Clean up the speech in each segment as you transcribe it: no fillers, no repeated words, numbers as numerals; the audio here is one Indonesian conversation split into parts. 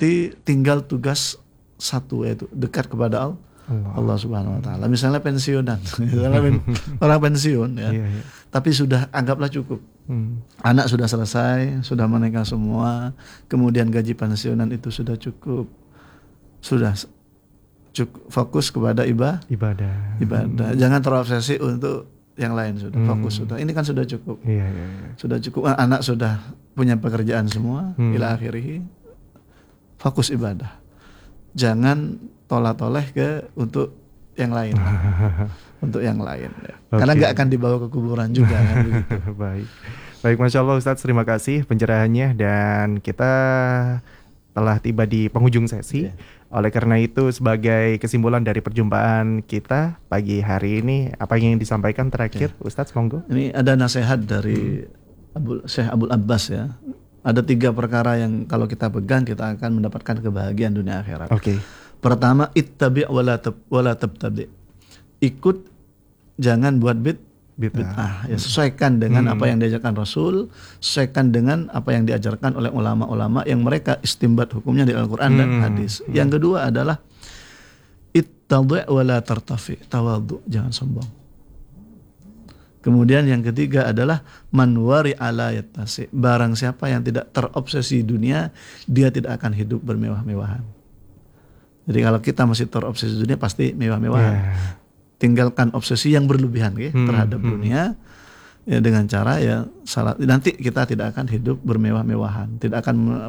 berarti tinggal tugas satu, yaitu dekat kepada Allah Subhanahu wa taala. Misalnya pensiunan, orang pensiun ya. Tapi sudah anggaplah cukup. Anak sudah selesai, sudah menikah semua, kemudian gaji pensiunan itu sudah cukup. Sudah cukup fokus kepada ibadah. Jangan terobsesi untuk yang lain, sudah fokus sudah. Ini kan sudah cukup. Sudah cukup, anak sudah punya pekerjaan semua, ila akhirih. Fokus ibadah. Jangan tolah-toleh untuk yang lain. Untuk yang lain ya. Karena nggak akan dibawa ke kuburan juga kan begitu. Baik, Masya Allah Ustadz, terima kasih pencerahannya, dan kita telah tiba di penghujung sesi. Oleh karena itu, sebagai kesimpulan dari perjumpaan kita pagi hari ini, apa yang disampaikan terakhir Ustadz, monggo. Ini ada nasihat dari Syekh Abdul Abbas ya. Ada 3 perkara yang kalau kita pegang kita akan mendapatkan kebahagiaan dunia akhirat. Pertama, ittabi' wala tabtadi'. Ikut, jangan buat bid'ah. Ya, sesuaikan dengan apa yang diajarkan Rasul, sesuaikan dengan apa yang diajarkan oleh ulama-ulama yang mereka istimbat hukumnya di Al-Quran dan hadis. Yang kedua adalah ittadhi' wala tartafi'. Tawadhu, jangan sombong. Kemudian yang ketiga adalah manwari ala yattasi'. Barang siapa yang tidak terobsesi dunia, dia tidak akan hidup bermewah-mewahan. Jadi kalau kita masih terobsesi dunia, pasti mewah-mewahan. Tinggalkan obsesi yang berlebihan terhadap dunia ya, dengan cara ya salah. Nanti kita tidak akan hidup bermewah-mewahan, tidak akan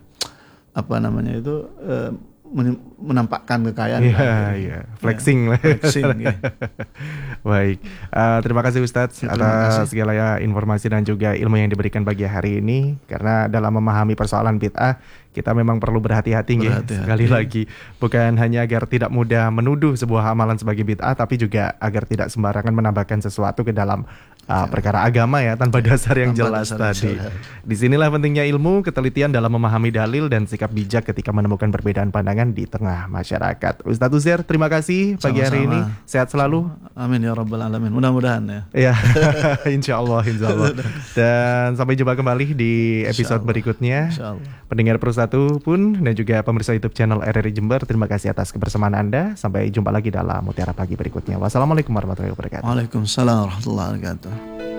menampakkan kekayaan. Flexing. Ya. Baik, terima kasih Ustadz atas segala informasi dan juga ilmu yang diberikan pagi hari ini. Karena dalam memahami persoalan bid'ah, kita memang perlu berhati-hati. Sekali lagi, bukan hanya agar tidak mudah menuduh sebuah amalan sebagai bid'ah, tapi juga agar tidak sembarangan menambahkan sesuatu ke dalam perkara agama ya, tanpa dasar yang jelas tadi. Disinilah pentingnya ilmu, ketelitian dalam memahami dalil, dan sikap bijak ketika menemukan perbedaan pandangan di tengah masyarakat. Ustadz Uzair, terima kasih pagi hari ini. Sehat selalu. Amin ya rabbal alamin. Mudah-mudahan ya. Insya Allah. Dan sampai jumpa kembali di episode berikutnya. Pendengar Persatu pun dan juga pemirsa YouTube channel RRI Jember, terima kasih atas kebersamaan Anda. Sampai jumpa lagi dalam Mutiara Pagi berikutnya. Wassalamualaikum warahmatullahi wabarakatuh. Waalaikumsalam warahmatullahi wabarakatuh.